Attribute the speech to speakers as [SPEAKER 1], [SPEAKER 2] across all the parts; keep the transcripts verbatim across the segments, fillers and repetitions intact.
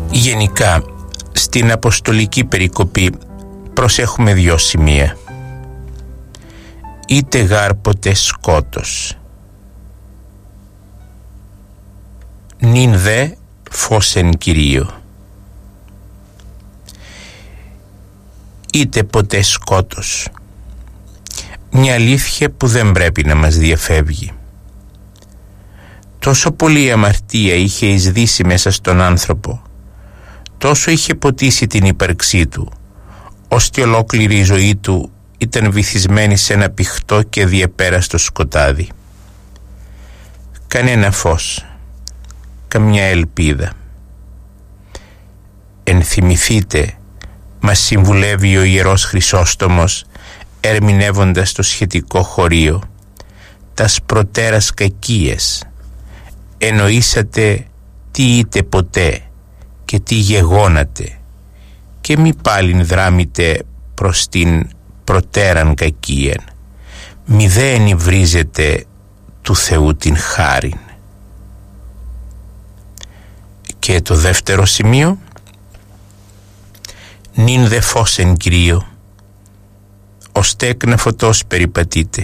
[SPEAKER 1] Γενικά στην αποστολική περικοπή προσέχουμε δυο σημεία. Είτε γάρ ποτέ σκότος, νυν δε φως εν Κυρίω. Είτε ποτέ σκότος, μια αλήθεια που δεν πρέπει να μας διαφεύγει. Τόσο πολύ αμαρτία είχε εισδύσει μέσα στον άνθρωπο, τόσο είχε ποτίσει την ύπαρξή του, ώστε ολόκληρη η ζωή του ήταν βυθισμένη σε ένα πηχτό και διεπέραστο σκοτάδι. Κανένα φως, καμιά ελπίδα. Ενθυμηθείτε, μας συμβουλεύει ο Ιερός Χρυσόστομος, ερμηνεύοντας το σχετικό χωρίο, τας προτέρας κακίες, εννοήσατε τι είτε ποτέ και τι γεγόνατε, και μη πάλιν δράμετε προς την προτέραν κακίεν, μη δε ενυβρίζετε του Θεού την χάριν. Και το δεύτερο σημείο, νυν δε φως εν Κυρίω, ως τέκνα φωτός περιπατείτε.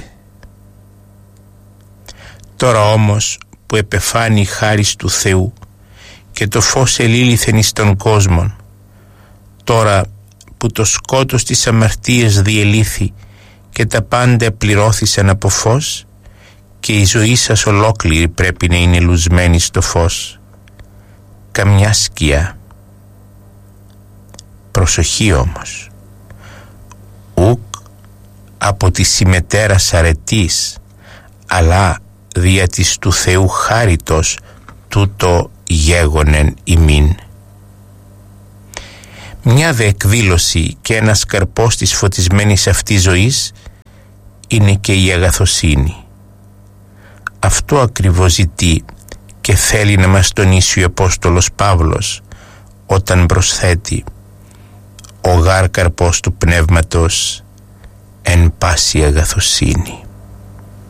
[SPEAKER 1] Τώρα όμως που επεφάνει η χάρις του Θεού και το φως ελήλυθεν εις τον κόσμον, τώρα που το σκότος της αμαρτίας διελήθη και τα πάντα πληρώθησαν από φως, και η ζωή σας ολόκληρη πρέπει να είναι λουσμένη στο φως. Καμιά σκιά. Προσοχή όμως, ουκ από τη συμμετέρας αρετής, αλλά δια της του Θεού χάριτος τούτο γέγονεν ημίν. Μια δε εκδήλωση και ένας καρπός της φωτισμένης αυτής ζωής είναι και η αγαθοσύνη. Αυτό ακριβώς ζητεί και θέλει να μας τονίσει ο Απόστολος Παύλος όταν προσθέτει «Ο γάρ καρπός του πνεύματος εν πάση αγαθοσύνη».